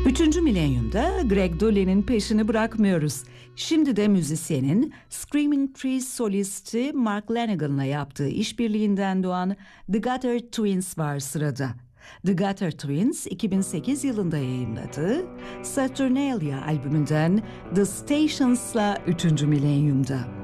Üçüncü milenyumda Greg Dully'nin peşini bırakmıyoruz. Şimdi de müzisyenin Screaming Trees solisti Mark Lanegan'la yaptığı işbirliğinden doğan The Gutter Twins var sırada. The Gutter Twins 2008 yılında yayımladığı Saturnalia albümünden The Stations'la 3. milenyumda.